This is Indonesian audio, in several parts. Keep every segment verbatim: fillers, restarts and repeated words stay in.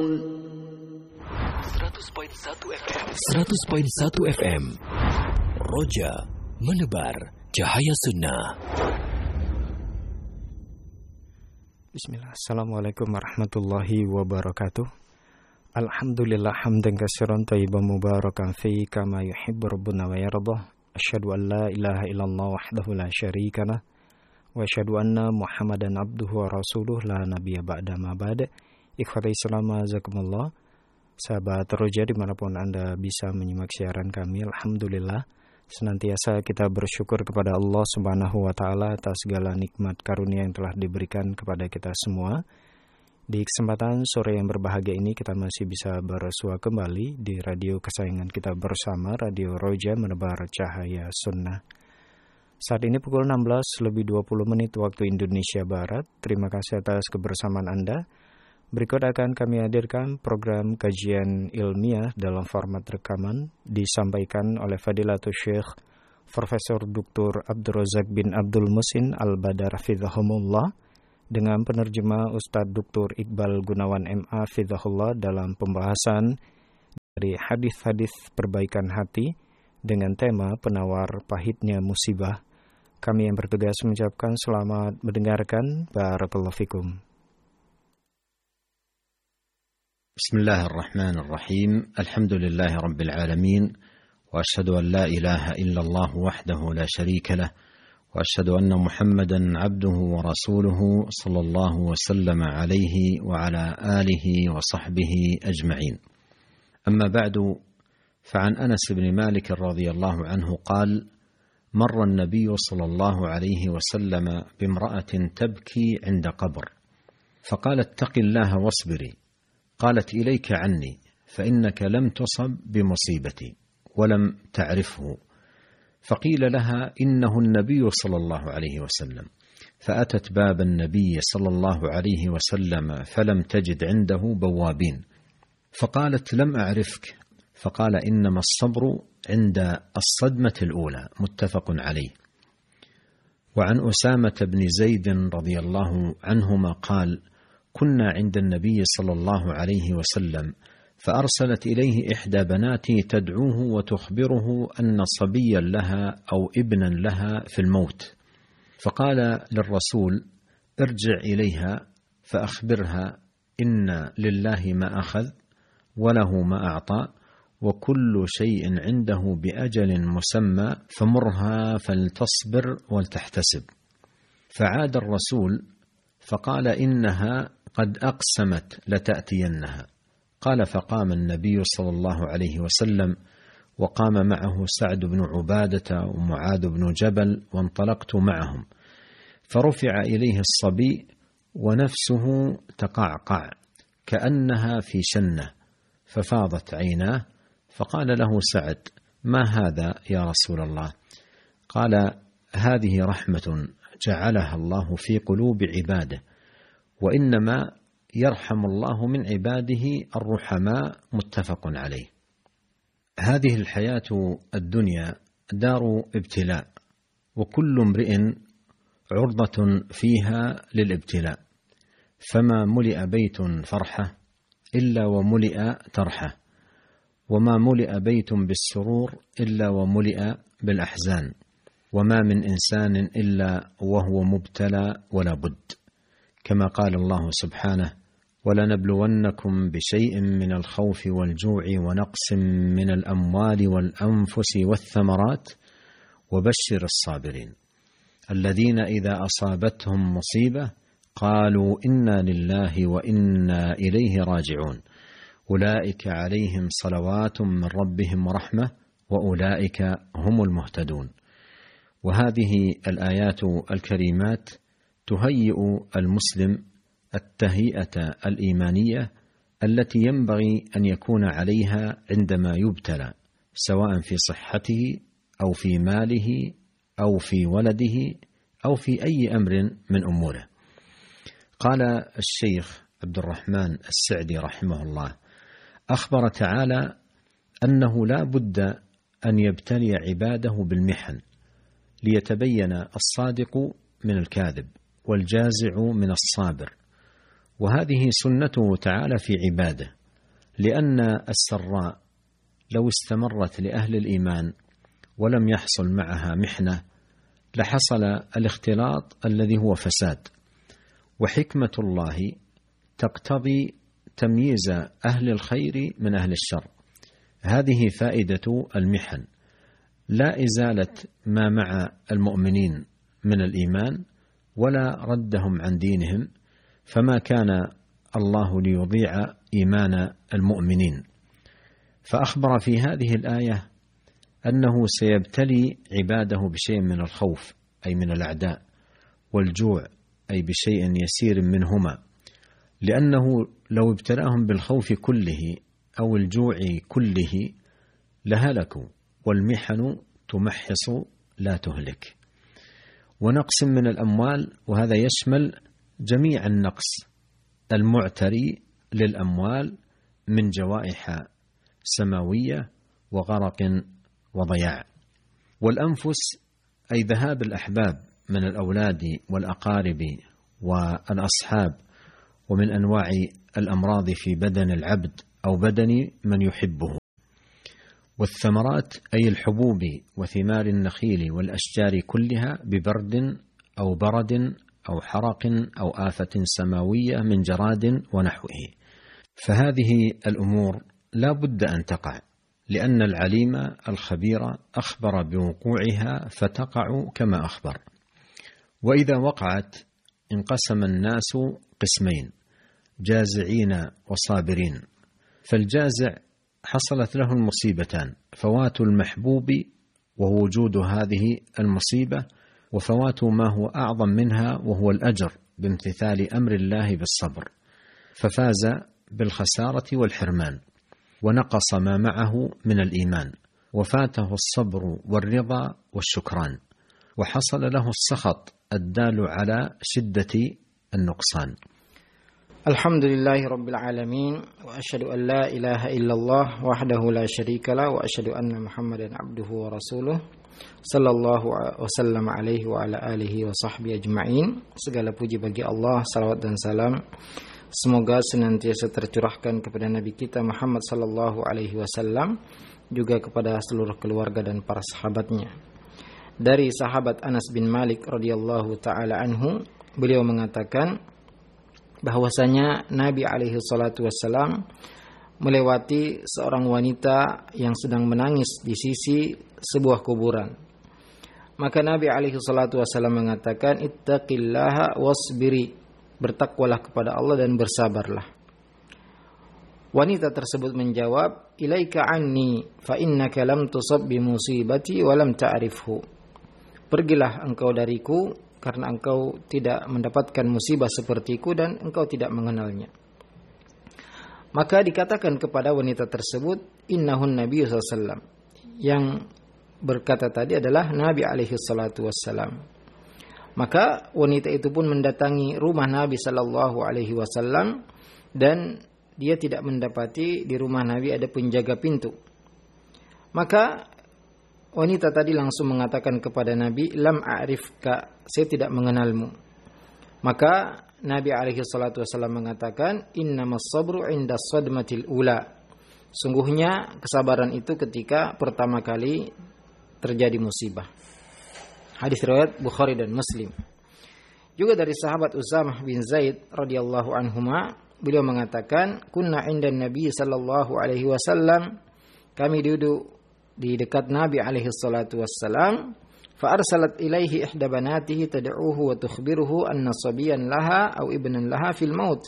seratus koma satu F M seratus koma satu F M Roja menebar cahaya sunnah. Bismillah. Assalamualaikum warahmatullahi wabarakatuh. Alhamdulillah hamdan katsiran thayyiban mubarakan fi kama yuhibbu rabbuna wa yardah. Asyhadu an la ilaha illallah wahdahu la syarikalah wa asyhadu anna Muhammadan abduhu wa rasuluh la nabiyya ba'da ma ba'da. Ikhwati Islam azakumullah. Sahabat Roja dimanapun Anda bisa menyimak siaran kami, alhamdulillah senantiasa kita bersyukur kepada Allah Subhanahu wa taala atas segala nikmat karunia yang telah diberikan kepada kita semua. Di kesempatan sore yang berbahagia ini kita masih bisa bersua kembali di radio kesayangan kita bersama, Radio Roja menebar cahaya sunnah. Saat ini pukul enam belas lebih dua puluh menit waktu Indonesia Barat. Terima kasih atas kebersamaan Anda. Berikut akan kami hadirkan program kajian ilmiah dalam format rekaman disampaikan oleh Fadilatul Syekh Profesor Doktor Abdul Razak bin Abdul Muhsin Al-Badar Hafizahumullah dengan penerjemah Ustadz Doktor Iqbal Gunawan M A Hafizahullah dalam pembahasan dari hadis-hadis perbaikan hati dengan tema penawar pahitnya musibah. Kami yang bertugas mengucapkan selamat mendengarkan. Barakallahu fikum. Bismillahirrahmanirrahim. Alhamdulillahi rabbil alamin. Wa asyhadu an la ilaha illallah wahdahu la syarika lah. وأشهد أن محمدا عبده ورسوله صلى الله وسلم عليه وعلى آله وصحبه أجمعين. أما بعد، فعن أنس بن مالك رضي الله عنه قال: مر النبي صلى الله عليه وسلم بامرأة تبكي عند قبر، فقال: اتق الله واصبري. قالت: إليك عني، فإنك لم تصب بمصيبتي ولم تعرفه. فقيل لها: إنه النبي صلى الله عليه وسلم. فأتت باب النبي صلى الله عليه وسلم فلم تجد عنده بوابين، فقالت: لم أعرفك. فقال: إنما الصبر عند الصدمة الأولى. متفق عليه. وعن أسامة بن زيد رضي الله عنهما قال: كنا عند النبي صلى الله عليه وسلم، فأرسلت إليه إحدى بناتي تدعوه وتخبره أن صبيا لها أو ابنا لها في الموت، فقال للرسول: ارجع إليها فأخبرها إن لله ما أخذ وله ما أعطى وكل شيء عنده بأجل مسمى، فمرها فلتصبر ولتحتسب. فعاد الرسول فقال: إنها قد أقسمت لتأتينها. قال: فقام النبي صلى الله عليه وسلم وقام معه سعد بن عبادة ومعاذ بن جبل، وانطلقت معهم، فرفع إليه الصبي ونفسه تقعقع كأنها في شنة، ففاضت عيناه، فقال له سعد: ما هذا يا رسول الله؟ قال: هذه رحمة جعلها الله في قلوب عباده، وإنما يرحم الله من عباده الرحماء. متفق عليه. هذه الحياة الدنيا دار ابتلاء، وكل امرئ عرضة فيها للابتلاء، فما ملئ بيت فرحة إلا وملئ ترحة، وما ملئ بيت بالسرور إلا وملئ بالأحزان، وما من إنسان إلا وهو مبتلى ولا بد، كما قال الله سبحانه: ولنبلونكم بشيء من الخوف والجوع ونقص من الأموال والأنفس والثمرات وبشر الصابرين الذين إذا أصابتهم مصيبة قالوا إنا لله وإنا إليه راجعون أولئك عليهم صلوات من ربهم ورحمة وأولئك هم المهتدون. وهذه الآيات الكريمات تهيئ المسلم التهيئة الإيمانية التي ينبغي أن يكون عليها عندما يبتلى، سواء في صحته أو في ماله أو في ولده أو في أي أمر من أموره. قال الشيخ عبد الرحمن السعدي رحمه الله: أخبر تعالى أنه لا بد أن يبتلي عباده بالمحن ليتبين الصادق من الكاذب والجازع من الصابر، وهذه سنته تعالى في عباده، لأن السراء لو استمرت لأهل الإيمان ولم يحصل معها محنة لحصل الاختلاط الذي هو فساد. وحكمة الله تقتضي تمييز أهل الخير من أهل الشر. هذه فائدة المحن، لا إزالة ما مع المؤمنين من الإيمان ولا ردهم عن دينهم، فما كان الله ليضيع إيمان المؤمنين. فأخبر في هذه الآية أنه سيبتلي عباده بشيء من الخوف أي من الأعداء، والجوع أي بشيء يسير منهما، لأنه لو ابتلاهم بالخوف كله أو الجوع كله لهلكوا، والمحن تمحص لا تهلك. ونقص من الأموال، وهذا يشمل جميع النقص المعتري للأموال من جوائح سماوية وغرق وضياع. والأنفس أي ذهاب الأحباب من الأولاد والأقارب والأصحاب، ومن أنواع الأمراض في بدن العبد أو بدن من يحبه. والثمرات أي الحبوب وثمار النخيل والأشجار كلها ببرد أو برد أو حرق أو آفة سماوية من جراد ونحوه. فهذه الأمور لا بد أن تقع، لأن العليم الخبير أخبر بوقوعها فتقع كما أخبر. وإذا وقعت انقسم الناس قسمين، جازعين وصابرين. فالجازع حصلت له المصيبتان: فوات المحبوب ووجود هذه المصيبة، وفوات ما هو أعظم منها وهو الأجر بامتثال أمر الله بالصبر، ففاز بالخسارة والحرمان، ونقص ما معه من الإيمان، وفاته الصبر والرضا والشكران، وحصل له السخط الدال على شدة النقصان. الحمد لله رب العالمين، وأشهد أن لا إله إلا الله وحده لا شريك له، وأشهد أن محمدا عبده ورسوله sallallahu wasallam alaihi wa ala alihi wa sahbihi ajma'in. Segala puji bagi Allah, salawat dan salam semoga senantiasa tercurahkan kepada Nabi kita Muhammad sallallahu alaihi wasallam, juga kepada seluruh keluarga dan para sahabatnya. Dari sahabat Anas bin Malik radhiyallahu taala anhu, beliau mengatakan bahwasanya Nabi alaihi salatu wasallam melewati seorang wanita yang sedang menangis di sisi sebuah kuburan. Maka Nabi alaihi salatu wasallam mengatakan, ittaqillaha wasbiri, bertakwalah kepada Allah dan bersabarlah. Wanita tersebut menjawab, ilaika anni fa innaka lam tusab bi musibati wa lam ta'rifhu. Pergilah engkau dariku karena engkau tidak mendapatkan musibah sepertiku dan engkau tidak mengenalnya. Maka dikatakan kepada wanita tersebut, innahun Nabi sallallahu alaihi wasallam. Yang berkata tadi adalah Nabi alaihi salatu wassalam. Maka wanita itu pun mendatangi rumah Nabi sallallahu alaihi wasallam, dan dia tidak mendapati di rumah Nabi ada penjaga pintu. Maka wanita tadi langsung mengatakan kepada Nabi, lam a'rifka, saya tidak mengenalmu. Maka Nabi alaihi salatu wasallam mengatakan, innamas sabru inda sadmatil ula. Sungguhnya kesabaran itu ketika pertama kali terjadi musibah. Hadis riwayat Bukhari dan Muslim. Juga dari sahabat Usamah bin Zaid radhiyallahu anhuma, beliau mengatakan, kunna indan Nabi sallallahu alaihi wasallam, kami duduk di dekat Nabi alaihi salatu wasallam. فأرسلت إليه إحدى بناته تدعوه وتخبره أن صبيا لها أو ابنا لها في الموت.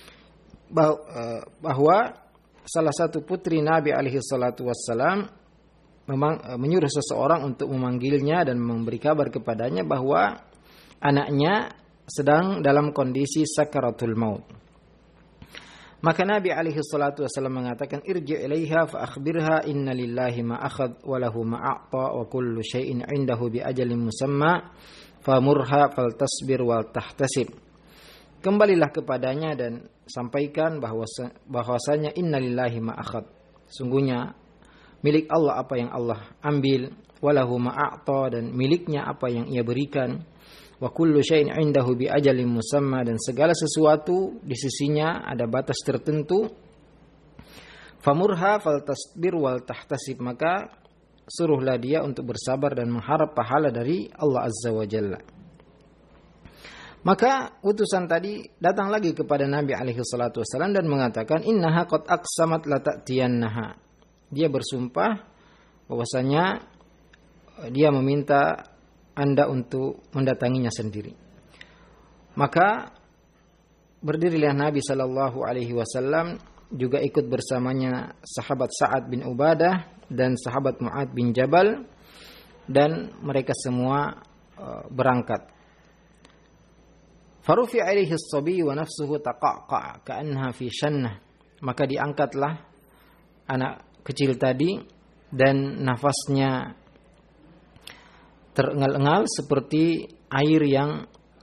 Bahwa salah satu putri Nabi alaihi salatu wassalam menyuruh seseorang untuk memanggilnya dan memberi kabar kepadanya bahwa anaknya sedang dalam kondisi sakaratul maut. Maka Nabi alaihi salatu wasallam mengatakan, irji' ilaiha fa akhbirha inna lillahi ma akhadh wa lahu ma a'ta wa kullu syai'in 'indahu bi ajalin musamma famurha faltasbir wal tahtasib. Kembalilah kepadanya dan sampaikan bahwa bahwasanya inna lillahi ma akhadh, sungguhnya milik Allah apa yang Allah ambil, wa lahu ma a'ta, dan miliknya apa yang ia berikan, Wa kullu syai'in 'indahu bi ajalin musamma, dan segala sesuatu di sisinya ada batas tertentu. Famurha faltasbir wal tahtasib, maka suruhlah dia untuk bersabar dan mengharap pahala dari Allah Azza wa Jalla. Maka utusan tadi datang lagi kepada Nabi alaihi salatu wasallam dan mengatakan, innaha qad aqsamat la ta'tiyannaha. Dia bersumpah bahwasanya dia meminta Anda untuk mendatanginya sendiri. Maka berdirilah Nabi sallallahu alaihi wasallam, juga ikut bersamanya sahabat Sa'ad bin Ubadah dan sahabat Mu'ad bin Jabal, dan mereka semua uh, berangkat. Farufi alaihi as-sabi wa nafsuhu taqaqa ka'annaha fi shannah. Maka diangkatlah anak kecil tadi dan nafasnya terengal-engal seperti air yang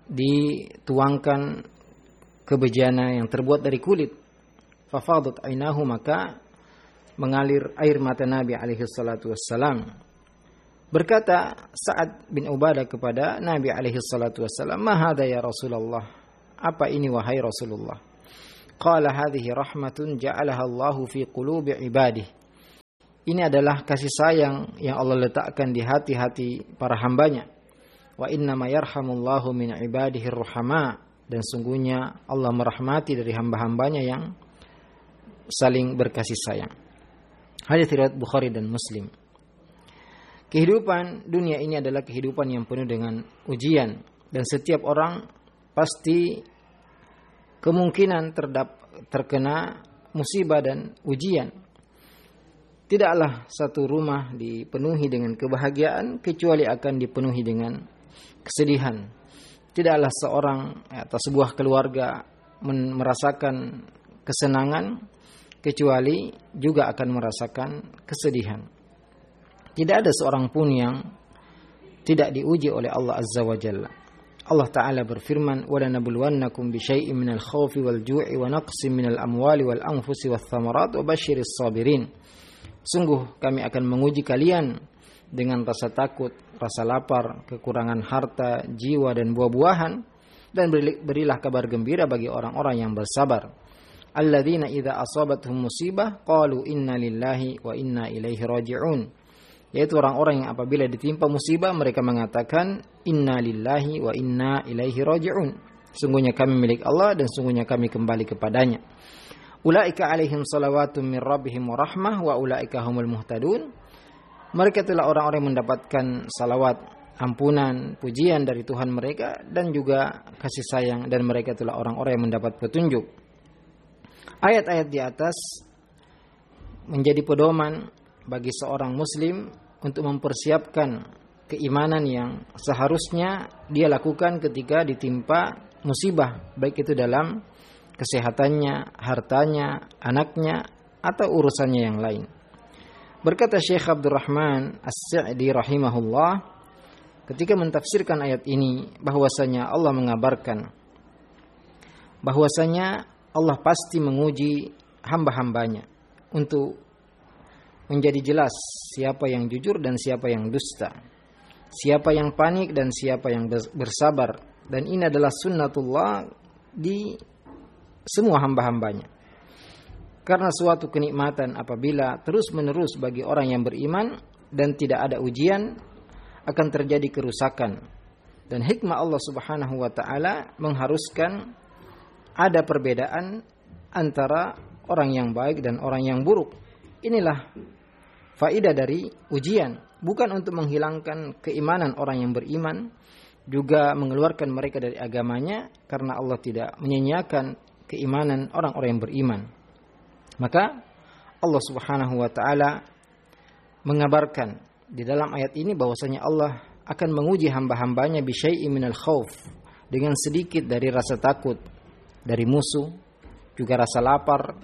dituangkan ke bejana yang terbuat dari kulit. Fafadat ainahu, maka mengalir air mata Nabi alaihi salatu wassalam. Berkata Sa'ad bin Ubadah kepada Nabi alaihi salatu wassalam, "Ma hadha ya Rasulullah?" Apa ini wahai Rasulullah? Qala hadhihi rahmatun ja'alaha Allahu fi qulubi ibadihi. Ini adalah kasih sayang yang Allah letakkan di hati-hati para hambanya. Wa inna ma yarhamullahu min ibadihi ar-ruhama, dan sungguhnya Allah merahmati dari hamba-hambanya yang saling berkasih sayang. Hadis riwayat Bukhari dan Muslim. Kehidupan dunia ini adalah kehidupan yang penuh dengan ujian, dan setiap orang pasti kemungkinan terdap, terkena musibah dan ujian. Tidaklah satu rumah dipenuhi dengan kebahagiaan kecuali akan dipenuhi dengan kesedihan. Tidaklah seorang atau sebuah keluarga merasakan kesenangan kecuali juga akan merasakan kesedihan. Tidak ada seorang pun yang tidak diuji oleh Allah Azza wa Jalla. Allah Ta'ala berfirman, "Wa lanabluwannakum bisyai'in minal khawfi wal ju'i wa naqsin minal amwali wal anfusi wath thamarat wa basyiris sabirin." Sungguh kami akan menguji kalian dengan rasa takut, rasa lapar, kekurangan harta, jiwa dan buah-buahan, dan berilah kabar gembira bagi orang-orang yang bersabar. Alladzina idza asabatuhum musibah qalu inna lillahi wa inna ilaihi raji'un. Yaitu orang-orang yang apabila ditimpa musibah mereka mengatakan inna lillahi wa inna ilaihi raji'un. Sungguhnya kami milik Allah dan sungguhnya kami kembali kepadanya. Ulaika alaihim salawatun min rabbihim wa rahmah wa ulaika humul muhtadun. Mereka itulah orang-orang yang mendapatkan salawat, ampunan, pujian dari Tuhan mereka dan juga kasih sayang, dan mereka itulah orang-orang yang mendapat petunjuk. Ayat-ayat di atas menjadi pedoman bagi seorang muslim untuk mempersiapkan keimanan yang seharusnya dia lakukan ketika ditimpa musibah, baik itu dalam kesehatannya, hartanya, anaknya, atau urusannya yang lain. Berkata Syekh Abdurrahman As-Sa'di rahimahullah ketika mentafsirkan ayat ini, bahwasanya Allah mengabarkan bahwasanya Allah pasti menguji hamba-hambanya untuk menjadi jelas siapa yang jujur dan siapa yang dusta, siapa yang panik dan siapa yang bersabar, dan ini adalah sunnatullah di semua hamba-hambanya. Karena suatu kenikmatan apabila terus-menerus bagi orang yang beriman dan tidak ada ujian, akan terjadi kerusakan. Dan hikmah Allah Subhanahu wa taala mengharuskan ada perbedaan antara orang yang baik dan orang yang buruk. Inilah faedah dari ujian, bukan untuk menghilangkan keimanan orang yang beriman, juga mengeluarkan mereka dari agamanya, karena Allah tidak menyia-nyiakan keimanan orang-orang yang beriman. Maka Allah Subhanahu wa taala mengabarkan di dalam ayat ini bahwasanya Allah akan menguji hamba-hambanya bisyai'in minal khauf, dengan sedikit dari rasa takut dari musuh, juga rasa lapar,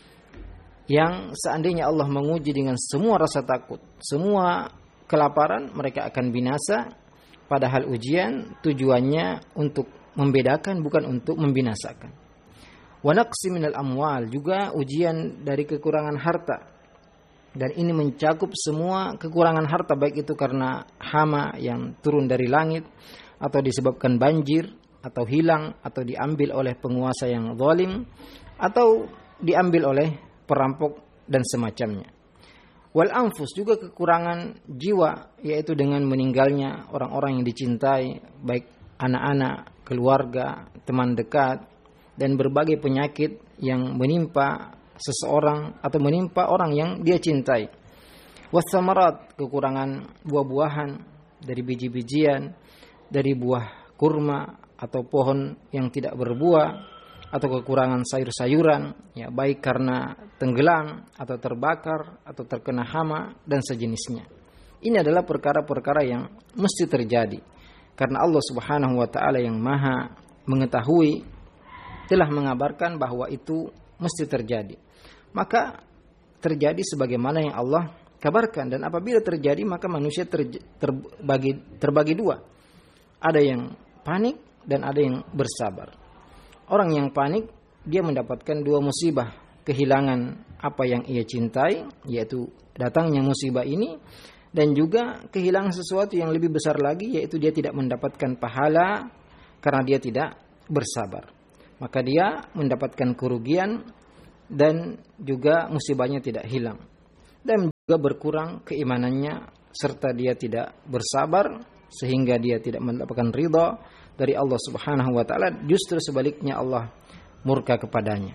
yang seandainya Allah menguji dengan semua rasa takut, semua kelaparan, mereka akan binasa. Padahal ujian tujuannya untuk membedakan, bukan untuk membinasakan. Wa naqsi minal amwal, juga ujian dari kekurangan harta. Dan ini mencakup semua kekurangan harta, baik itu karena hama yang turun dari langit atau disebabkan banjir, atau hilang, atau diambil oleh penguasa yang zalim, atau diambil oleh perampok dan semacamnya. Wal anfus, juga kekurangan jiwa, yaitu dengan meninggalnya orang-orang yang dicintai, baik anak-anak, keluarga, teman dekat, dan berbagai penyakit yang menimpa seseorang atau menimpa orang yang dia cintai. Wasamarat, kekurangan buah-buahan dari biji-bijian, dari buah kurma atau pohon yang tidak berbuah, atau kekurangan sayur-sayuran, ya, baik karena tenggelam atau terbakar atau terkena hama dan sejenisnya. Ini adalah perkara-perkara yang mesti terjadi karena Allah Subhanahu wa taala yang Maha mengetahui telah mengabarkan bahwa itu mesti terjadi. Maka terjadi sebagaimana yang Allah kabarkan, dan apabila terjadi maka manusia terj- terbagi terbagi dua. Ada yang panik dan ada yang bersabar. Orang yang panik, dia mendapatkan dua musibah, kehilangan apa yang ia cintai, yaitu datangnya musibah ini, dan juga kehilangan sesuatu yang lebih besar lagi, yaitu dia tidak mendapatkan pahala karena dia tidak bersabar. Maka dia mendapatkan kerugian dan juga musibahnya tidak hilang. Dan juga berkurang keimanannya serta dia tidak bersabar sehingga dia tidak mendapatkan ridha dari Allah Subhanahu wa taala, justru sebaliknya Allah murka kepadanya.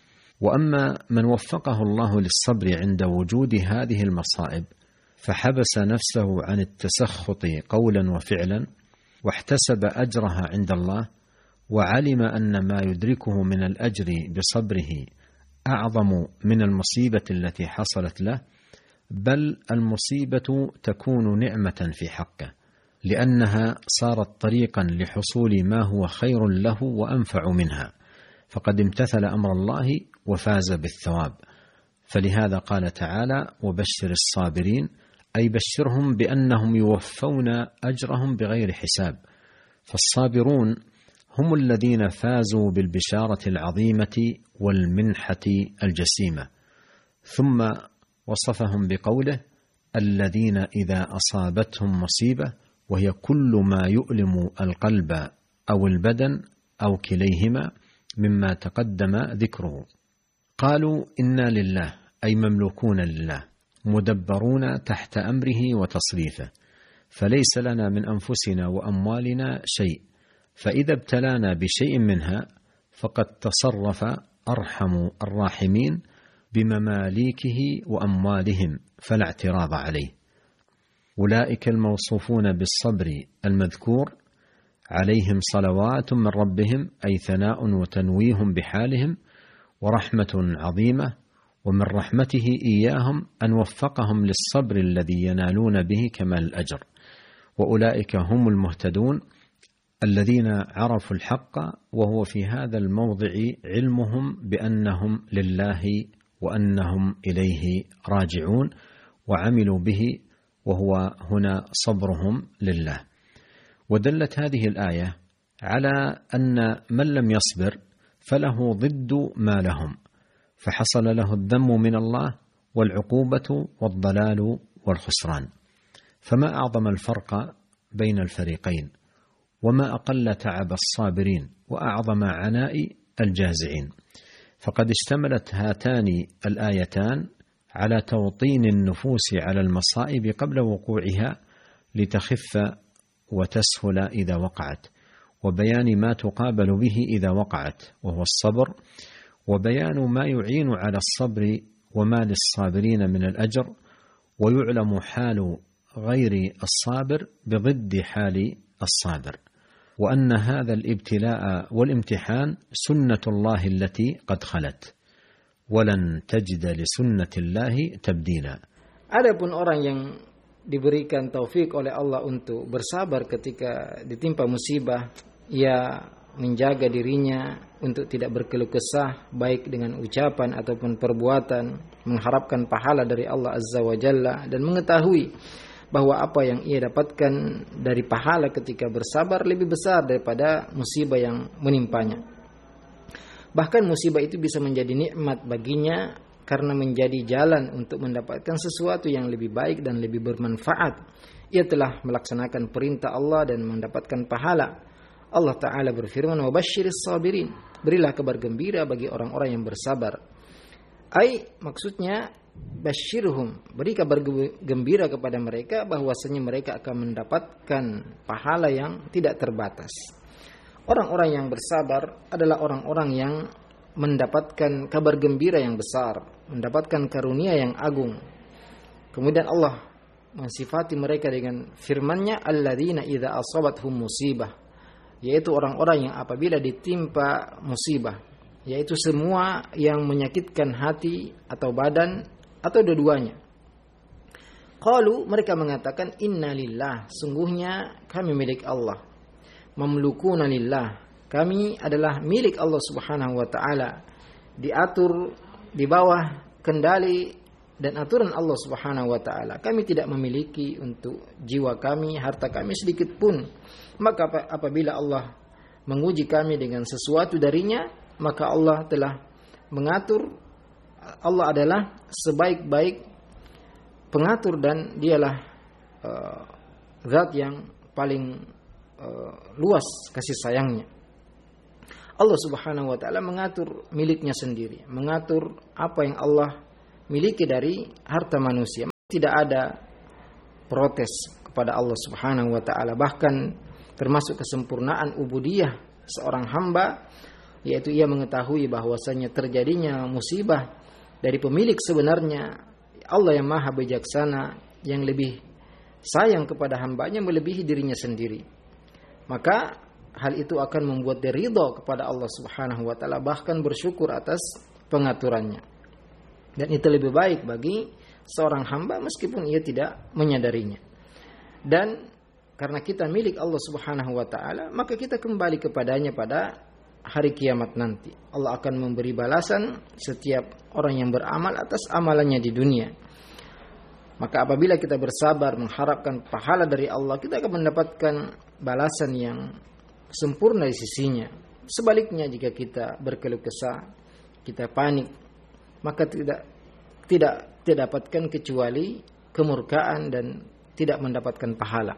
وأما من وفقه الله للصبر عند وجود هذه المصائب فحبس نفسه عن التسخط قولا وفعلا واحتسب أجرها عند الله وعلم أن ما يدركه من الأجر بصبره أعظم من المصيبة التي حصلت له، بل المصيبة تكون نعمة في حقه لأنها صارت طريقا لحصول ما هو خير له وأنفع منها، فقد امتثل أمر الله وفاز بالثواب. فلهذا قال تعالى: وبشر الصابرين، أي بشرهم بأنهم يوفون أجرهم بغير حساب. فالصابرون هم الذين فازوا بالبشارة العظيمة والمنحة الجسيمة. ثم وصفهم بقوله: الذين إذا أصابتهم مصيبة، وهي كل ما يؤلم القلب أو البدن أو كليهما مما تقدم ذكره، قالوا إنا لله، أي مملوكون لله مدبرون تحت أمره وتصريفه، فليس لنا من أنفسنا وأموالنا شيء، فإذا ابتلانا بشيء منها فقد تصرف أرحم الراحمين بمماليكه وأموالهم فلا اعتراض عليه. أولئك الموصوفون بالصبر المذكور عليهم صلوات من ربهم، أي ثناء وتنويه بحالهم ورحمة عظيمة، ومن رحمته إياهم أن وفقهم للصبر الذي ينالون به كمال الأجر. وأولئك هم المهتدون الذين عرفوا الحق، وهو في هذا الموضع علمهم بأنهم لله وأنهم إليه راجعون وعملوا به، وهو هنا صبرهم لله. ودلت هذه الآية على أن من لم يصبر فله ضد ما لهم، فحصل له الذم من الله والعقوبة والضلال والخسران. فما أعظم الفرق بين الفريقين، وما أقل تعب الصابرين وأعظم عناء الجازعين. فقد اشتملت هاتان الآيتان على توطين النفوس على المصائب قبل وقوعها لتخف وتسهل إذا وقعت، وبيان ما تقابل به إذا وقعت وهو الصبر، وبيان ما يعين على الصبر وما للصابرين من الأجر، ويعلم حال غير الصابر بضد حال الصابر، وأن هذا الابتلاء والامتحان سنة الله التي قد خلت ولن تجد لسنة الله تبديلا. Adapun orang yang diberikan taufik oleh Allah untuk bersabar ketika ditimpa musibah, ia menjaga dirinya untuk tidak berkeluh kesah baik dengan ucapan ataupun perbuatan, mengharapkan pahala dari Allah Azza wa Jalla, dan mengetahui bahwa apa yang ia dapatkan dari pahala ketika bersabar lebih besar daripada musibah yang menimpanya. Bahkan musibah itu bisa menjadi nikmat baginya karena menjadi jalan untuk mendapatkan sesuatu yang lebih baik dan lebih bermanfaat. Ia telah melaksanakan perintah Allah dan mendapatkan pahala. Allah Ta'ala berfirman, wa basyiris sabirin, berilah kabar gembira bagi orang-orang yang bersabar. Ai, maksudnya basyirhum, beri kabar gembira kepada mereka bahwasanya mereka akan mendapatkan pahala yang tidak terbatas. Orang-orang yang bersabar adalah orang-orang yang mendapatkan kabar gembira yang besar, mendapatkan karunia yang agung. Kemudian Allah mensifati mereka dengan firman-Nya, alladzina idza asabathum musibah, yaitu orang-orang yang apabila ditimpa musibah, yaitu semua yang menyakitkan hati atau badan atau dua-duanya. Qalu, mereka mengatakan, inna lillah, sungguhnya kami milik Allah. Mamlukuna lillah, kami adalah milik Allah Subhanahu wa taala, diatur di bawah kendali dan aturan Allah Subhanahu wa taala. Kami tidak memiliki untuk jiwa kami, harta kami sedikit pun. Maka apabila Allah menguji kami dengan sesuatu darinya, maka Allah telah mengatur. Allah adalah sebaik-baik pengatur dan dialah uh, zat yang paling uh, luas kasih sayangnya. Allah Subhanahu wa taala mengatur miliknya sendiri, mengatur apa yang Allah miliki dari harta manusia. Tidak ada protes kepada Allah Subhanahu wa taala, bahkan termasuk kesempurnaan ubudiyah seorang hamba, yaitu ia mengetahui bahwasanya terjadinya musibah dari pemilik sebenarnya Allah yang maha bijaksana, yang lebih sayang kepada hambanya melebihi dirinya sendiri. Maka hal itu akan membuat dia ridha kepada Allah Subhanahu wa taala, bahkan bersyukur atas pengaturannya. Dan itu lebih baik bagi seorang hamba meskipun ia tidak menyadarinya. Dan karena kita milik Allah Subhanahu wa taala, maka kita kembali kepadanya pada hari kiamat nanti. Allah akan memberi balasan setiap orang yang beramal atas amalannya di dunia. Maka apabila kita bersabar mengharapkan pahala dari Allah, kita akan mendapatkan balasan yang sempurna di sisinya. Sebaliknya, jika kita berkeluh kesah, kita panik, maka tidak tidak tidak dapatkan kecuali kemurkaan dan tidak mendapatkan pahala.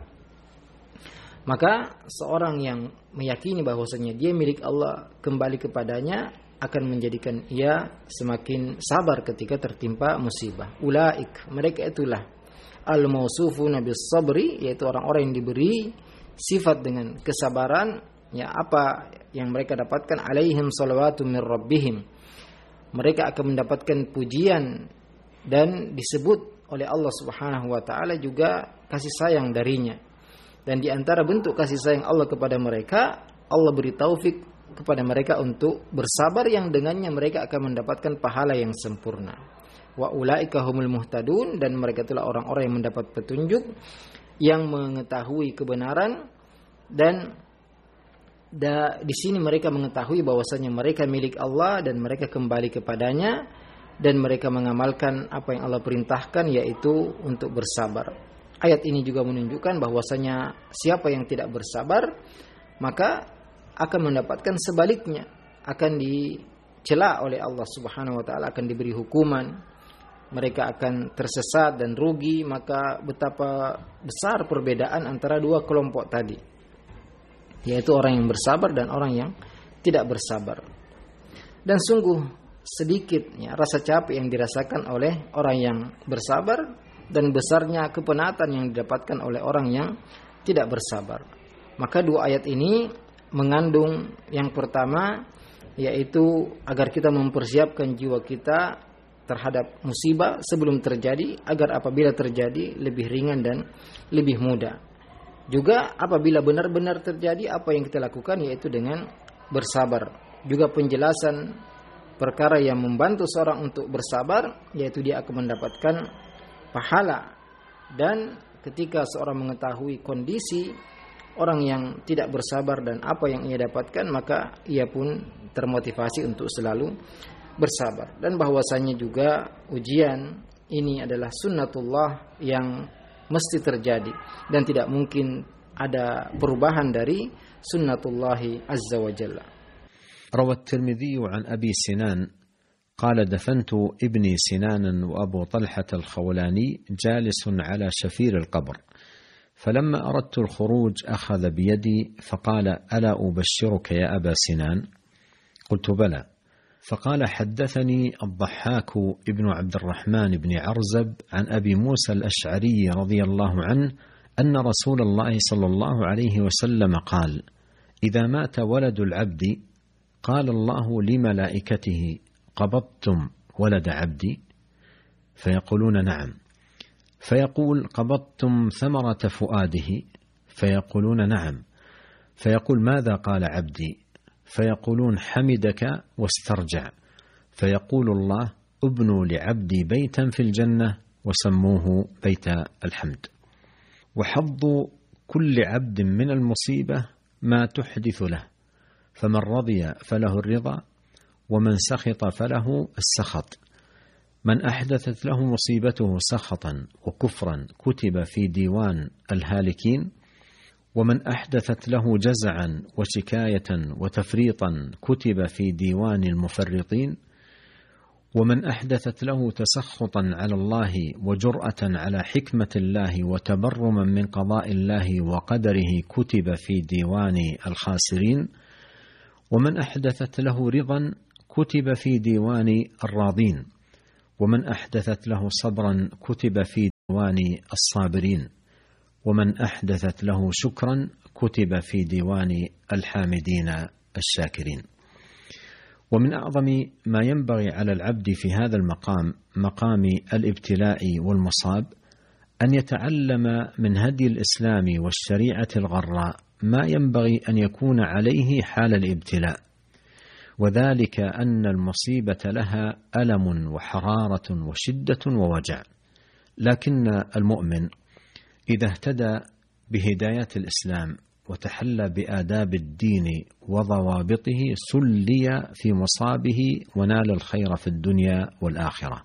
Maka seorang yang meyakini bahwasanya dia milik Allah, kembali kepadanya akan menjadikan ia semakin sabar ketika tertimpa musibah. Ulaik, mereka itulah al-mausufuna bis sabri, yaitu orang-orang yang diberi sifat dengan kesabaran. Ya, apa yang mereka dapatkan, alaihim salawatu min rabbihim, mereka akan mendapatkan pujian dan disebut oleh Allah Subhanahu wa taala juga kasih sayang darinya. Dan di antara bentuk kasih sayang Allah kepada mereka, Allah beri taufik kepada mereka untuk bersabar, yang dengannya mereka akan mendapatkan pahala yang sempurna. Wa ulaika humul muhtadun, dan mereka itulah orang-orang yang mendapat petunjuk, yang mengetahui kebenaran. Dan da, di sini mereka mengetahui bahwasanya mereka milik Allah dan mereka kembali kepadanya, dan mereka mengamalkan apa yang Allah perintahkan, yaitu untuk bersabar. Ayat ini juga menunjukkan bahwasanya siapa yang tidak bersabar maka akan mendapatkan sebaliknya, akan dicela oleh Allah Subhanahu wa taala, akan diberi hukuman. Mereka akan tersesat dan rugi. Maka betapa besar perbedaan antara dua kelompok tadi, yaitu orang yang bersabar dan orang yang tidak bersabar. Dan sungguh sedikit ya, rasa capek yang dirasakan oleh orang yang bersabar, dan besarnya kepenatan yang didapatkan oleh orang yang tidak bersabar. Maka dua ayat ini mengandung yang pertama, yaitu agar kita mempersiapkan jiwa kita terhadap musibah sebelum terjadi, agar apabila terjadi lebih ringan dan lebih mudah. Juga apabila benar-benar terjadi, apa yang kita lakukan yaitu dengan bersabar. Juga penjelasan perkara yang membantu seorang untuk bersabar, yaitu dia akan mendapatkan pahala. Dan ketika seorang mengetahui kondisi orang yang tidak bersabar dan apa yang ia dapatkan, maka ia pun termotivasi untuk selalu bersabar. Dan bahwasanya juga ujian ini adalah sunnatullah yang mesti terjadi, dan tidak mungkin ada perubahan dari sunnatullahi azza wa jalla. روى الترمذي عن أبي سنان قال: دفنت ابني سنانا وأبو طلحة الخولاني جالس على شفير القبر، فلما أردت الخروج أخذ بيدي فقال: ألا أبشرك يا أبا سنان؟ قلت: بلى. فقال: حدثني الضحاك ابن عبد الرحمن بن عرزب عن أبي موسى الأشعري رضي الله عنه أن رسول الله صلى الله عليه وسلم قال: إذا مات ولد العبد قال الله لملائكته: قبضتم ولد عبدي؟ فيقولون: نعم. فيقول: قبضتم ثمرة فؤاده؟ فيقولون: نعم. فيقول: ماذا قال عبدي؟ فيقولون: حمدك واسترجع. فيقول الله: ابنوا لعبدي بيتا في الجنة وسموه بيت الحمد. وحظ كل عبد من المصيبة ما تحدث له، فمن رضي فله الرضا، ومن سخط فله السخط. من أحدثت له مصيبته سخطا وكفرا كتب في ديوان الهالكين، ومن أحدثت له جزعا وشكاية وتفريطا كتب في ديوان المفرطين، ومن أحدثت له تسخطا على الله وجرأة على حكمة الله وتبرما من قضاء الله وقدره كتب في ديوان الخاسرين، ومن أحدثت له رضا كتب في ديوان الراضين، ومن أحدثت له صبرا كتب في ديوان الصابرين، ومن أحدثت له شكرا كتب في ديوان الحامدين الشاكرين. ومن أعظم ما ينبغي على العبد في هذا المقام، مقام الابتلاء والمصاب، أن يتعلم من هدي الإسلام والشريعة الغراء ما ينبغي أن يكون عليه حال الابتلاء، وذلك أن المصيبة لها ألم وحرارة وشدة ووجع، لكن المؤمن إذا اهتدى بهدايات الإسلام وتحلى بآداب الدين وضوابطه سلي في مصابه ونال الخير في الدنيا والآخرة.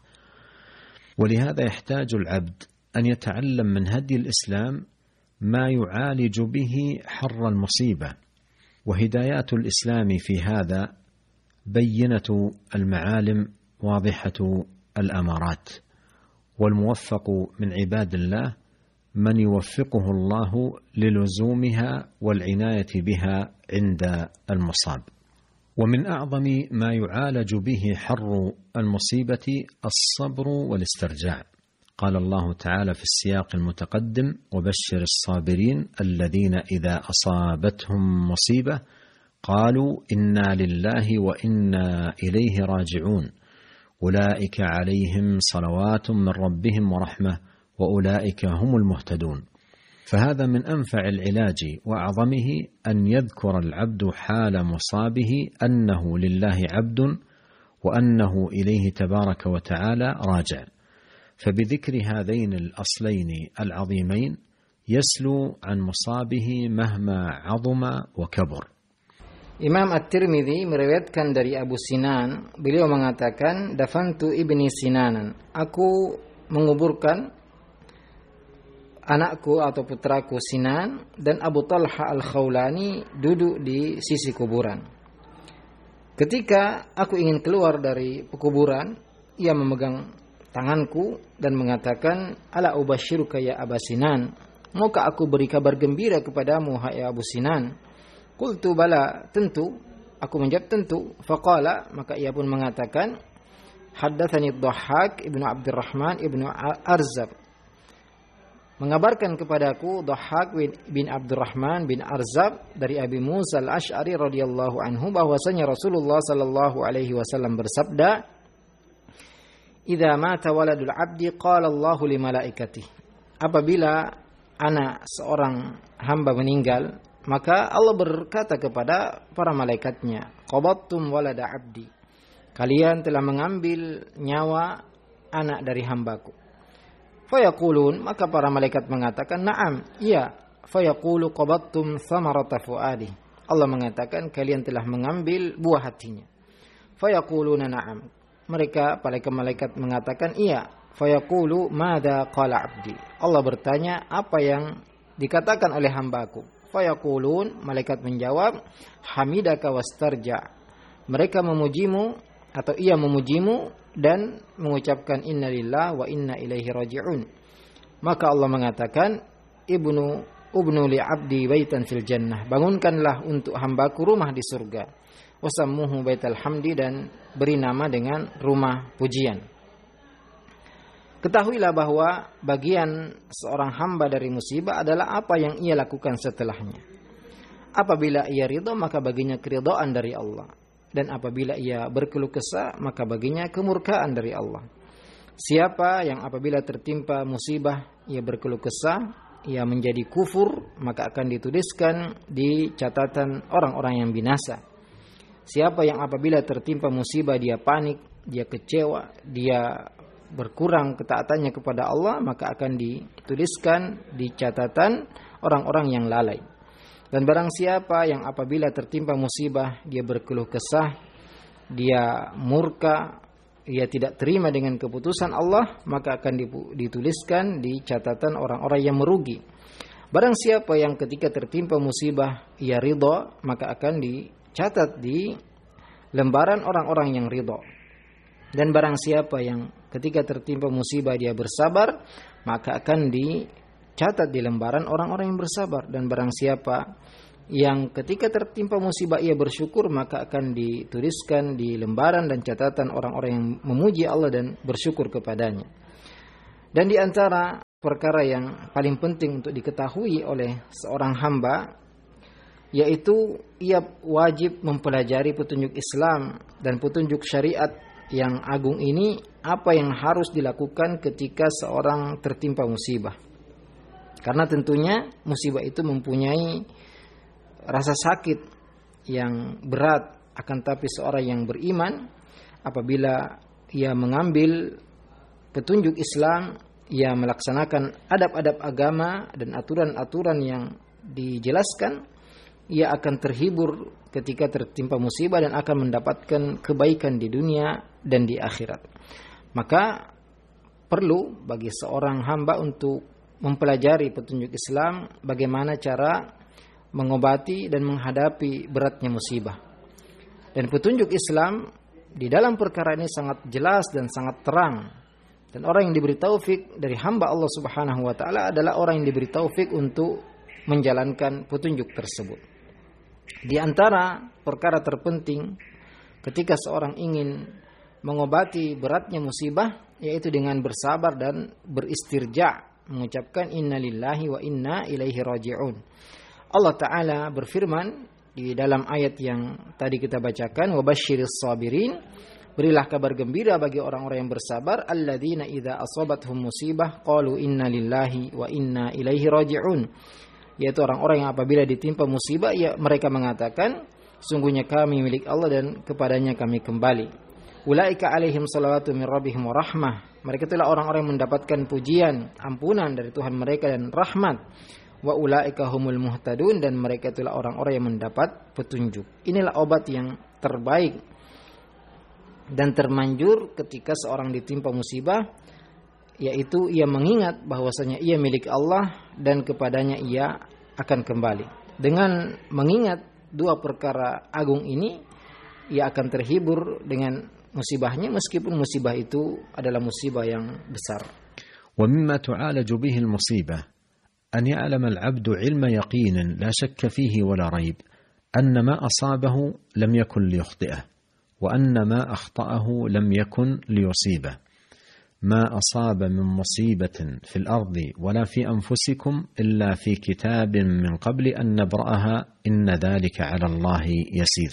ولهذا يحتاج العبد أن يتعلم من هدي الإسلام ما يعالج به حر المصيبة، وهدايات الإسلام في هذا بينة المعالم واضحة الأمارات، والموفق من عباد الله من يوفقه الله للزومها والعناية بها عند المصاب. ومن أعظم ما يعالج به حر المصيبة الصبر والاسترجاع. قال الله تعالى في السياق المتقدم: وبشر الصابرين الذين إذا أصابتهم مصيبة قالوا إنا لله وإنا إليه راجعون أولئك عليهم صلوات من ربهم ورحمة وأولئك هم المهتدون. فهذا من أنفع العلاج وأعظمه أن يذكر العبد حال مصابه أنه لله عبد وأنه إليه تبارك وتعالى راجع، فبذكر هذين الأصلين العظيمين يسلو عن مصابه مهما عظم وكبر. Imam At-Tirmidzi meriwayatkan dari Abu Sinan, beliau mengatakan, dafantu ibni Sinanan, aku menguburkan anakku atau putraku Sinan, dan Abu Talha Al-Khawlani duduk di sisi kuburan. Ketika aku ingin keluar dari kuburan, ia memegang tanganku dan mengatakan, ala ubashiruka ya Aba Sinan, maukah aku beri kabar gembira kepadamu hai Abu Sinan? Qultu bala, tentu. Aku menjawab tentu. Faqala, maka ia pun mengatakan, haddatsani Dhahhak ibnu Abdurrahman ibnu Arzab, mengabarkan kepadaku Dhahhak bin Abdurrahman bin Arzab dari Abi Musa al-Ash'ari radhiyallahu anhu bahwasanya Rasulullah sallallahu alaihi wasallam bersabda, idza mata waladul abdi qala Allahu li malaikatihi, apabila anak seorang hamba meninggal, maka Allah berkata kepada para malaikatnya, qabattum walada abdi, kalian telah mengambil nyawa anak dari hambaku. Fayaqulun, maka para malaikat mengatakan, na'am, iya. Fayaqulu qabattum thamarata fuadi, Allah mengatakan kalian telah mengambil buah hatinya. Fayaquluna na'am, mereka para malaikat mengatakan iya. Fayaqulu madza qala abdi, Allah bertanya apa yang dikatakan oleh hambaku. Fayaqulun, malaikat menjawab, hamidaka wastarja, mereka memujimu atau ia memujimu dan mengucapkan innalillah wa inna ilaihi raji'un. Maka Allah mengatakan, Ibnu ubnu li abdi baitan fil jannah, bangunkanlah untuk hambaku rumah di surga. Wasammuhu baital hamdi, dan beri nama dengan rumah pujian. Ketahuilah bahwa bagian seorang hamba dari musibah adalah apa yang ia lakukan setelahnya. Apabila ia ridha, maka baginya keridhaan dari Allah. Dan apabila ia berkeluh kesah, maka baginya kemurkaan dari Allah. Siapa yang apabila tertimpa musibah, ia berkeluh kesah, ia menjadi kufur, maka akan dituliskan di catatan orang-orang yang binasa. Siapa yang apabila tertimpa musibah, dia panik, dia kecewa, dia berkurang ketaatannya kepada Allah, maka akan dituliskan di catatan orang-orang yang lalai. Dan barang siapa yang apabila tertimpa musibah, dia berkeluh kesah, dia murka, ia tidak terima dengan keputusan Allah, maka akan dituliskan di catatan orang-orang yang merugi. Barang siapa yang ketika tertimpa musibah ia ridha, maka akan dicatat di lembaran orang-orang yang ridha. Dan barang siapa yang ketika tertimpa musibah dia bersabar, maka akan dicatat di lembaran orang-orang yang bersabar. Dan barang siapa yang ketika tertimpa musibah ia bersyukur, maka akan dituliskan di lembaran dan catatan orang-orang yang memuji Allah dan bersyukur kepadanya. Dan di antara perkara yang paling penting untuk diketahui oleh seorang hamba, yaitu ia wajib mempelajari petunjuk Islam dan petunjuk syariat yang agung ini, apa yang harus dilakukan ketika seorang tertimpa musibah. Karena tentunya musibah itu mempunyai rasa sakit yang berat, akan tapi seorang yang beriman apabila ia mengambil petunjuk Islam, ia melaksanakan adab-adab agama dan aturan-aturan yang dijelaskan, ia akan terhibur ketika tertimpa musibah dan akan mendapatkan kebaikan di dunia dan di akhirat. Maka perlu bagi seorang hamba untuk mempelajari petunjuk Islam, bagaimana cara mengobati dan menghadapi beratnya musibah. Dan petunjuk Islam di dalam perkara ini sangat jelas dan sangat terang. Dan orang yang diberi taufik dari hamba Allah Subhanahu wa taala adalah orang yang diberi taufik untuk menjalankan petunjuk tersebut. Di antara perkara terpenting ketika seorang ingin mengobati beratnya musibah, yaitu dengan bersabar dan beristirja, mengucapkan innalillahi wa inna ilaihi raji'un. Allah Ta'ala berfirman di dalam ayat yang tadi kita bacakan, wabasyiris sabirin, berilah kabar gembira bagi orang-orang yang bersabar, alladzina idza asabathum musibah qalu inna lillahi wa inna ilaihi raji'un, yaitu orang-orang yang apabila ditimpa musibah, ya mereka mengatakan sungguhnya kami milik Allah dan kepadanya kami kembali. Ulaika alaihim salawatu min rabbihim wa rahmah, mereka itulah orang-orang yang mendapatkan pujian, ampunan dari Tuhan mereka dan rahmat. Wa ulaika humul muhtadun, dan mereka itulah orang-orang yang mendapat petunjuk. Inilah obat yang terbaik dan termanjur ketika seorang ditimpa musibah, yaitu ia mengingat bahwasanya ia milik Allah dan kepadanya ia akan kembali. Dengan mengingat dua perkara agung ini, ia akan terhibur dengan musibahnya, meskipun musibah itu adalah musibah yang besar. Wa mimma tu'alaju bihi al-musibah أن يعلم العبد علم يقين لا شك فيه ولا ريب أن ما أصابه لم يكن ليخطئه وأن ما أخطأه لم يكن ليصيبه. ما أصاب من مصيبة في الأرض ولا في أنفسكم إلا في كتاب من قبل أن نبرأها إن ذلك على الله يسير.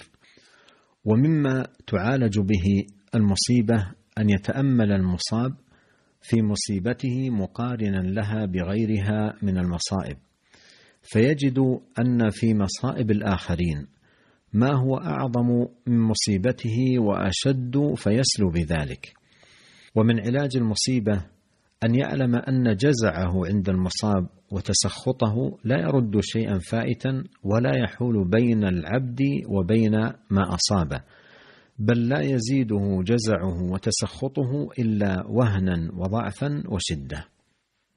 ومما تعالج به المصيبة أن يتأمل المصاب في مصيبته مقارنا لها بغيرها من المصائب، فيجد أن في مصائب الآخرين ما هو أعظم من مصيبته وأشد فيسلو بذلك. ومن علاج المصيبة أن يعلم أن جزعه عند المصاب وتسخطه لا يرد شيئا فائتا ولا يحول بين العبد وبين ما أصابه، بل لا يزيده جزعه وتسخطه إلا وهنا وضعفا وشدة.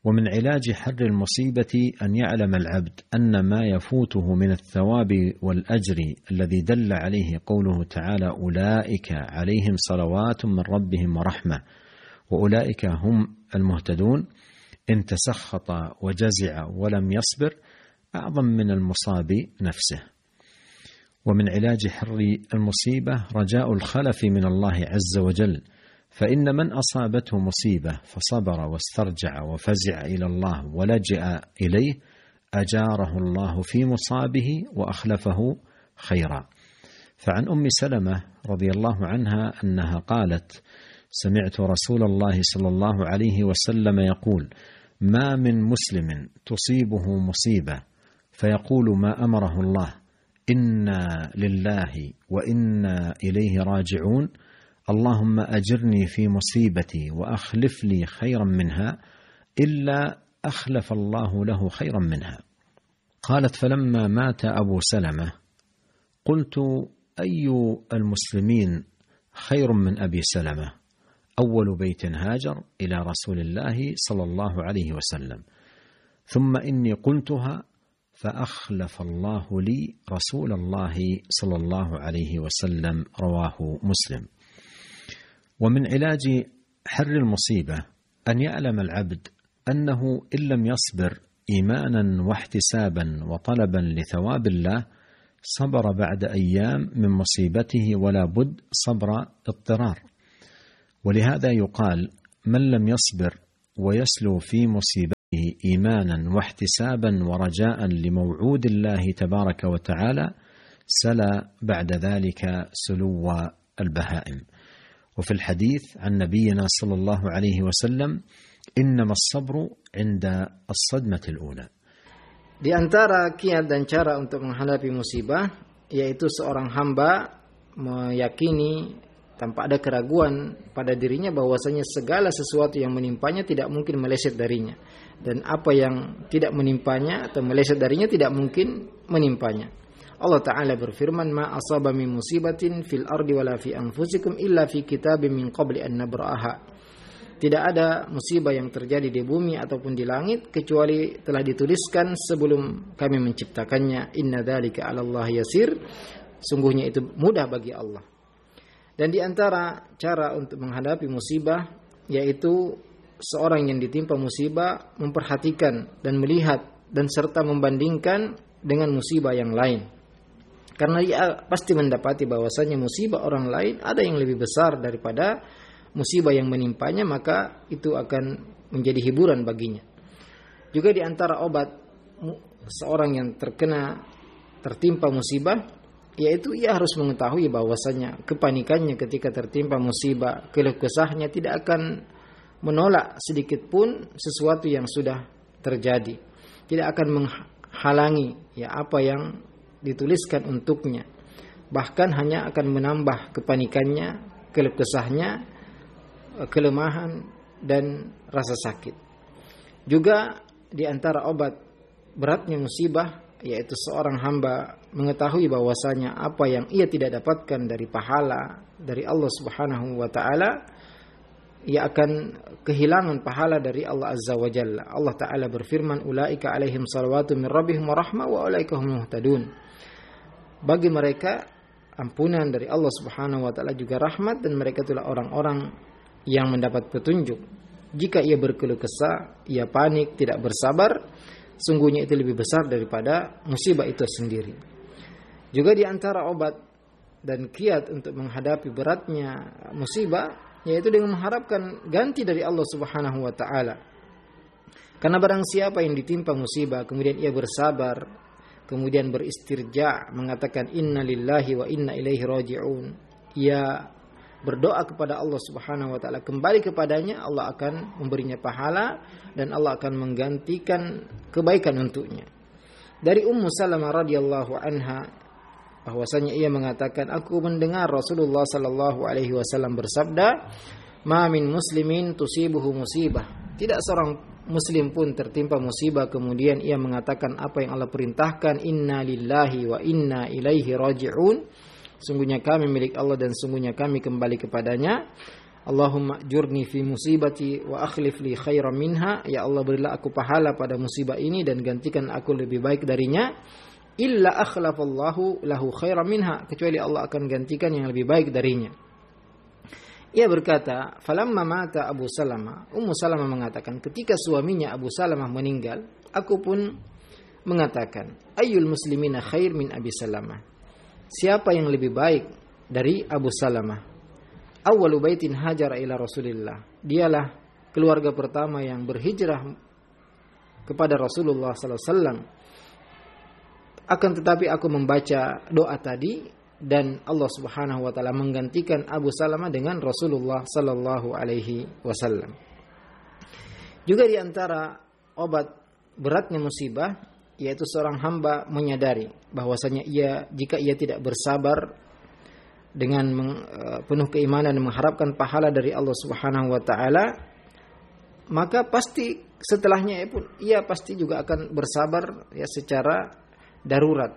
ومن علاج حر المصيبة أن يعلم العبد أن ما يفوته من الثواب والأجر الذي دل عليه قوله تعالى أولئك عليهم صلوات من ربهم ورحمة وأولئك هم المهتدون إن تسخط وجزع ولم يصبر أعظم من المصاب نفسه. ومن علاج حر المصيبة رجاء الخلف من الله عز وجل، فإن من أصابته مصيبة فصبر واسترجع وفزع إلى الله ولجأ إليه أجاره الله في مصابه وأخلفه خيرا. فعن أم سلمة رضي الله عنها أنها قالت: سمعت رسول الله صلى الله عليه وسلم يقول: ما من مسلم تصيبه مصيبة فيقول ما أمره الله إنا لله وإنا إليه راجعون اللهم أجرني في مصيبتي وأخلف لي خيرا منها إلا أخلف الله له خيرا منها. قالت: فلما مات أبو سلمة قلت: أي المسلمين خير من أبي سلمة؟ أول بيت هاجر إلى رسول الله صلى الله عليه وسلم، ثم إني قلتها فأخلف الله لي رسول الله صلى الله عليه وسلم. رواه مسلم. ومن علاج حر المصيبة أن يعلم العبد أنه إن لم يصبر إيمانا واحتسابا وطلبا لثواب الله صبر بعد أيام من مصيبته ولا بد صبر اضطرار. ولهذا يقال: من لم يصبر ويسلو في مصيبته إيمانا واحتسابا ورجاء لموعود الله تبارك وتعالى سلا بعد ذلك سلو البهائم. وفي الحديث عن نبينا صلى الله عليه وسلم: إنما الصبر عند الصدمة الأولى. Di antara kiat dan cara untuk menghadapi musibah, yaitu seorang hamba meyakini tanpa ada keraguan pada dirinya bahwasanya segala sesuatu yang menimpanya tidak mungkin meleset darinya, dan apa yang tidak menimpanya atau meleset darinya tidak mungkin menimpanya. Allah Ta'ala berfirman: ma asaba min musibatin fil ardi wala fi anfusikum illa fi kitabim min qabli an nabra'aha. Tidak ada musibah yang terjadi di bumi ataupun di langit kecuali telah dituliskan sebelum kami menciptakannya. Inna dzalika 'alallahi yasir. Sungguhnya itu mudah bagi Allah. Dan di antara cara untuk menghadapi musibah, yaitu seorang yang ditimpa musibah memperhatikan dan melihat dan serta membandingkan dengan musibah yang lain. Karena dia pasti mendapati bahwasanya musibah orang lain ada yang lebih besar daripada musibah yang menimpanya, maka itu akan menjadi hiburan baginya. Juga di antara obat seorang yang terkena tertimpa musibah, yaitu ia harus mengetahui bahwasanya kepanikannya ketika tertimpa musibah, keluh kesahnya tidak akan menolak sedikit pun sesuatu yang sudah terjadi, tidak akan menghalangi ya apa yang dituliskan untuknya, bahkan hanya akan menambah kepanikannya, keluh kesahnya, kelemahan dan rasa sakit. Juga di antara obat beratnya musibah, yaitu seorang hamba mengetahui bahwasanya apa yang ia tidak dapatkan dari pahala dari Allah Subhanahu wa taala, ia akan kehilangan pahala dari Allah Azza wa Jalla. Allah Ta'ala berfirman: ulaika alaihim salawatu min rabbihim wa rahmah wa ulaika humul muhtadun. Bagi mereka ampunan dari Allah Subhanahu wa taala juga rahmat, dan mereka itulah orang-orang yang mendapat petunjuk. Jika ia berkeluh kesah, ia panik, tidak bersabar, sungguhnya itu lebih besar daripada musibah itu sendiri. Juga di antara obat dan kiat untuk menghadapi beratnya musibah, yaitu dengan mengharapkan ganti dari Allah Subhanahu wa taala. Karena barang siapa yang ditimpa musibah kemudian ia bersabar, kemudian beristirja, mengatakan inna lillahi wa inna ilaihi raji'un, ia berdoa kepada Allah Subhanahu wa taala, kembali kepadanya, Allah akan memberinya pahala dan Allah akan menggantikan kebaikan untuknya. Dari Ummu Salamah radhiyallahu anha bahwasanya ia mengatakan, aku mendengar Rasulullah sallallahu alaihi wasallam bersabda, ma min muslimin tusibuhu musibah. Tidak seorang muslim pun tertimpa musibah kemudian ia mengatakan apa yang Allah perintahkan, inna lillahi wa inna ilaihi raji'un, sungguhnya kami milik Allah dan sungguhnya kami kembali kepadanya, Allahumma jurni fi musibati wa akhlif li khairan minha, ya Allah berilah aku pahala pada musibah ini dan gantikan aku lebih baik darinya. Illa akhlafallahu lahu khairan minha, kecuali Allah akan gantikan yang lebih baik darinya. Ia berkata, falamma mata Abu Salamah, Ummu Salamah mengatakan, ketika suaminya Abu Salamah meninggal, aku pun mengatakan, ayyul muslimina khair min Abi Salamah, siapa yang lebih baik dari Abu Salamah? Awwalu baitin hajara ila Rasulillah, dialah keluarga pertama yang berhijrah kepada Rasulullah sallallahu alaihi wasallam. Akan tetapi aku membaca doa tadi dan Allah Subhanahu wa taala menggantikan Abu Salamah dengan Rasulullah sallallahu alaihi wasallam. Juga di antara obat beratnya musibah yaitu seorang hamba menyadari bahwasanya ia jika ia tidak bersabar dengan penuh keimanan dan mengharapkan pahala dari Allah Subhanahu wa taala, maka pasti setelahnya pun ia pasti juga akan bersabar ya secara darurat.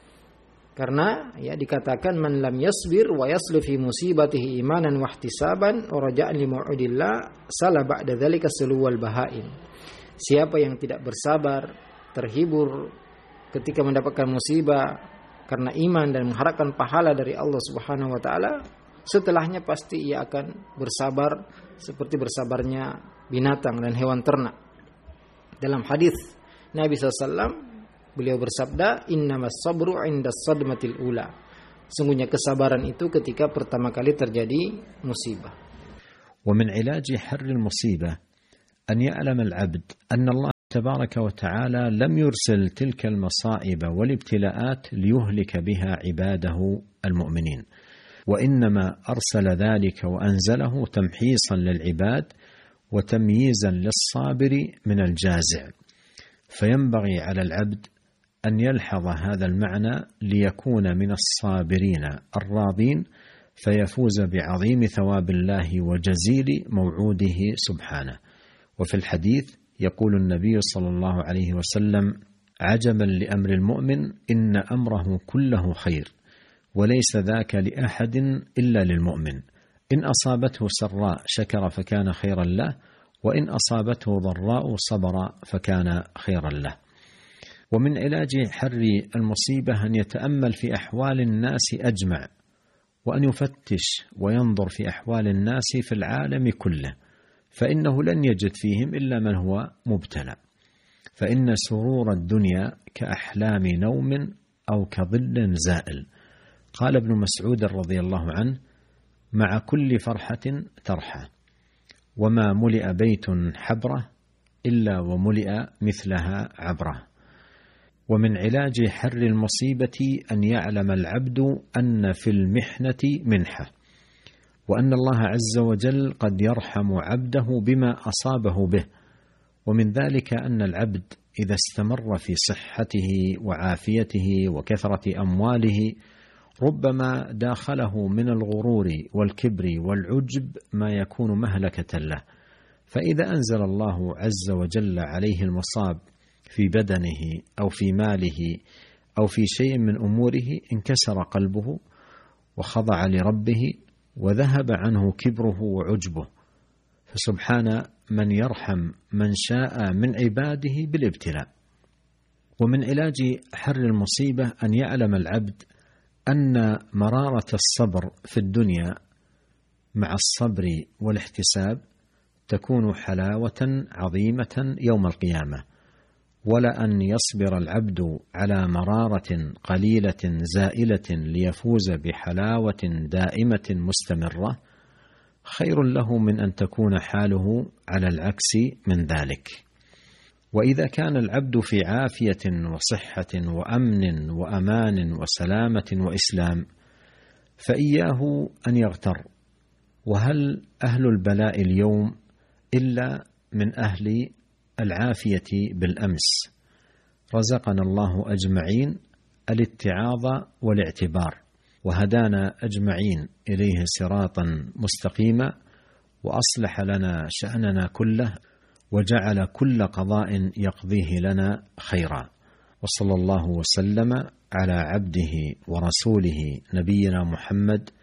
Karena ya dikatakan man lam yasbir wa yaslu fi musibatihi imanan wa ihtisaban wa raja'an li mau'idillah sala ba'da dzalika suluwal bahaim. Siapa yang tidak bersabar, terhibur ketika mendapatkan musibah karena iman dan mengharapkan pahala dari Allah Subhanahu wa taala, setelahnya pasti ia akan bersabar seperti bersabarnya binatang dan hewan ternak. Dalam hadis Nabi sallallahu alaihi wasallam beliau bersabda, innamas sabru 'inda sadmatil ula, sungguhnya kesabaran itu ketika pertama kali terjadi musibah. ومن علاج حر المصيبة أن يعلم العبد أن الله تبارك وتعالى لم يرسل تلك المصائب والابتلاءات ليهلك بها عباده المؤمنين، وإنما أرسل ذلك وأنزله تمحيصا للعباد وتمييزا للصابر من الجازع. فينبغي على العبد أن يلحظ هذا المعنى ليكون من الصابرين الراضين فيفوز بعظيم ثواب الله وجزيل موعوده سبحانه. وفي الحديث يقول النبي صلى الله عليه وسلم عجبا لأمر المؤمن إن أمره كله خير وليس ذاك لأحد إلا للمؤمن، إن أصابته سراء شكر فكان خيرا له وإن أصابته ضراء صبر فكان خيرا له. ومن علاج حر المصيبة أن يتأمل في أحوال الناس أجمع وأن يفتش وينظر في أحوال الناس في العالم كله، فإنه لن يجد فيهم إلا من هو مبتلى، فإن سرور الدنيا كأحلام نوم أو كظل زائل. قال ابن مسعود رضي الله عنه مع كل فرحة ترحى، وما ملئ بيت حبرة إلا وملئ مثلها عبرة. ومن علاج حر المصيبة أن يعلم العبد أن في المحنة منحة، وأن الله عز وجل قد يرحم عبده بما أصابه به. ومن ذلك أن العبد إذا استمر في صحته وعافيته وكثرة أمواله ربما داخله من الغرور والكبر والعجب ما يكون مهلكة له، فإذا أنزل الله عز وجل عليه المصاب في بدنه أو في ماله أو في شيء من أموره انكسر قلبه وخضع لربه وذهب عنه كبره وعجبه، فسبحان من يرحم من شاء من عباده بالابتلاء. ومن علاج حر المصيبة أن يعلم العبد أن مرارة الصبر في الدنيا مع الصبر والاحتساب تكون حلاوة عظيمة يوم القيامة، ولا أن يصبر العبد على مرارة قليلة زائلة ليفوز بحلاوة دائمة مستمرة خير له من أن تكون حاله على العكس من ذلك. وإذا كان العبد في عافية وصحة وأمن وأمان وسلامة وإسلام فإياه أن يغتر، وهل أهل البلاء اليوم إلا من أهل العافية بالأمس؟ رزقنا الله أجمعين الاتعاظ والاعتبار، وهدانا أجمعين إليه صراطا مستقيما، وأصلح لنا شأننا كله، وجعل كل قضاء يقضيه لنا خيرا. وصلى الله وسلم على عبده ورسوله نبينا محمد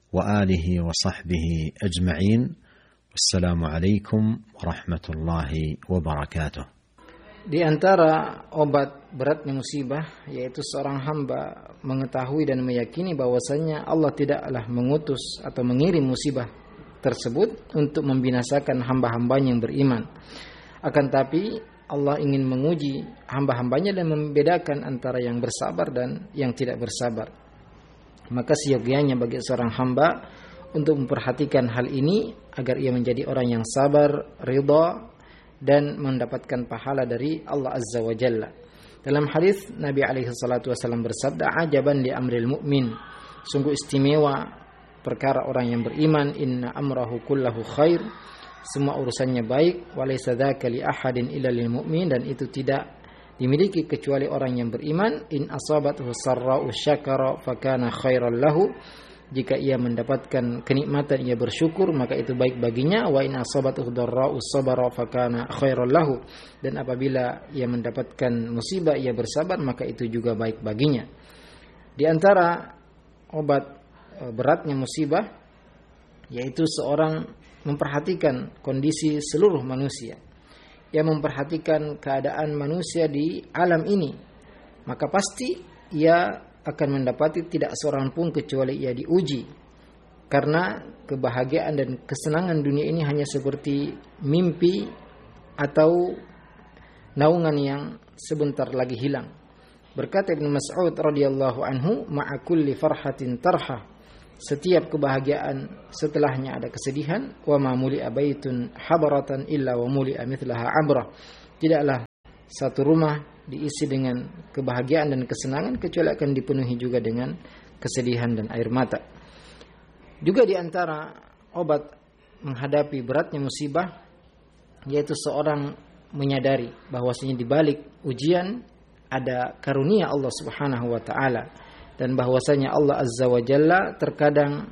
وآله وصحبه أجمعين. والسلام عليكم ورحمة الله وبركاته. Di antara obat beratnya musibah yaitu seorang hamba mengetahui dan meyakini bahwasanya Allah tidaklah mengutus atau mengirim musibah tersebut untuk membinasakan hamba-hambanya yang beriman. Akan tapi Allah ingin menguji hamba-hambanya dan membedakan antara yang bersabar dan yang tidak bersabar. Maka seyogianya bagi seorang hamba untuk memperhatikan hal ini agar ia menjadi orang yang sabar, ridha, dan mendapatkan pahala dari Allah Azza wa Jalla. Dalam hadis Nabi alaihi salatu wasallam bersabda, "Ajaban li amril mu'min." Sungguh istimewa perkara orang yang beriman, "Inna amrahu kullahu khair." Semua urusannya baik, "Wa laysa dzaka li ahadin illa lil mu'min." Dan itu tidak dimiliki kecuali orang yang beriman. "In asabathu sarra'u syakara fakana khairan lahu." Jika ia mendapatkan kenikmatan ia bersyukur maka itu baik baginya. Wa in asabathu dharra'u sabara fakana khairan lahu. Dan apabila ia mendapatkan musibah ia bersabar maka itu juga baik baginya. Di antara obat beratnya musibah yaitu seorang memperhatikan kondisi seluruh manusia. Ia memperhatikan keadaan manusia di alam ini. Maka pasti ia akan mendapati tidak seorang pun kecuali ia diuji. Karena kebahagiaan dan kesenangan dunia ini hanya seperti mimpi atau naungan yang sebentar lagi hilang. Berkata Ibnu Mas'ud radhiyallahu anhu, "Ma'a kulli farhatin tarha." Setiap kebahagiaan setelahnya ada kesedihan. "Wa ma muli'a baitun habaratan illa wa muli'a mithlaha abrah." Tidaklah satu rumah diisi dengan kebahagiaan dan kesenangan kecuali akan dipenuhi juga dengan kesedihan dan air mata. Juga di antara obat menghadapi beratnya musibah yaitu seorang menyadari bahwasanya di balik ujian ada karunia Allah Subhanahu wa taala dan bahwasanya Allah Azza wa Jalla terkadang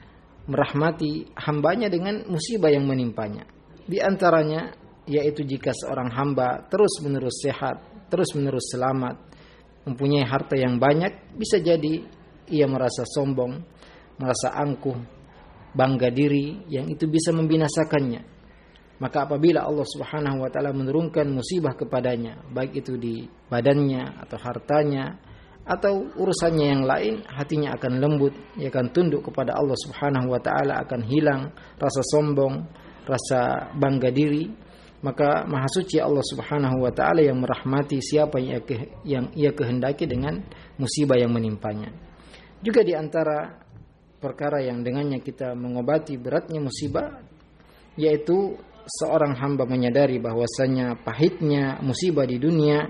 merahmati hambanya dengan musibah yang menimpanya. Di antaranya yaitu jika seorang hamba terus-menerus sehat, terus-menerus selamat, mempunyai harta yang banyak, bisa jadi ia merasa sombong, merasa angkuh, bangga diri, yang itu bisa membinasakannya. Maka apabila Allah Subhanahu wa taala menurunkan musibah kepadanya, baik itu di badannya atau hartanya atau urusannya yang lain, hatinya akan lembut, ia akan tunduk kepada Allah Subhanahu wa taala, akan hilang rasa sombong, rasa bangga diri. Maka maha suci Allah Subhanahu wa taala yang merahmati siapa yang ia, ke, yang ia kehendaki dengan musibah yang menimpanya. Juga di antara perkara yang dengannya kita mengobati beratnya musibah yaitu seorang hamba menyadari bahwasanya pahitnya musibah di dunia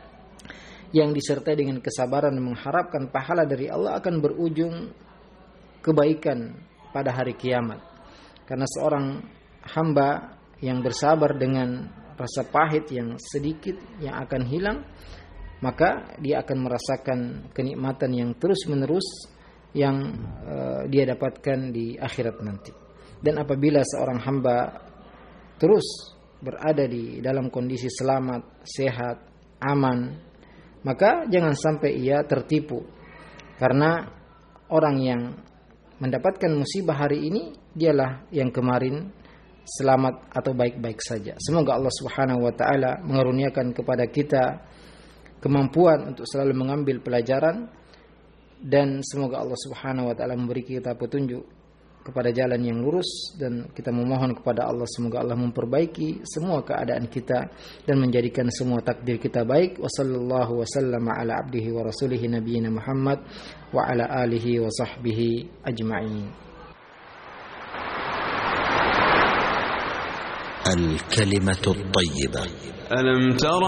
yang disertai dengan kesabaran dan mengharapkan pahala dari Allah akan berujung kebaikan pada hari kiamat. Karena seorang hamba yang bersabar dengan rasa pahit yang sedikit yang akan hilang, maka dia akan merasakan kenikmatan yang terus-menerus yang uh, dia dapatkan di akhirat nanti. Dan apabila seorang hamba terus berada di dalam kondisi selamat, sehat, aman, maka jangan sampai ia tertipu. Karena orang yang mendapatkan musibah hari ini dialah yang kemarin selamat atau baik-baik saja. Semoga Allah Subhanahu wa taala mengaruniakan kepada kita kemampuan untuk selalu mengambil pelajaran dan semoga Allah Subhanahu wa taala memberi kita petunjuk kepada jalan yang lurus dan kita memohon kepada Allah semoga Allah memperbaiki semua keadaan kita dan menjadikan semua takdir kita baik. Wassallallahu wasallama ala abdihi wa rasulihi nabiyina Muhammad wa ala alihi wa sahbihi ajma'in. الكلمة الطيبة. ألم تر